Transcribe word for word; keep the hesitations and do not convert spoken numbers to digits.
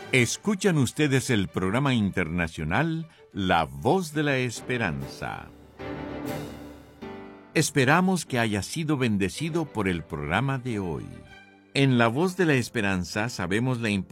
Escuchan ustedes el programa internacional La Voz de la Esperanza. Esperamos que haya sido bendecido por el programa de hoy. En La Voz de la Esperanza sabemos la importancia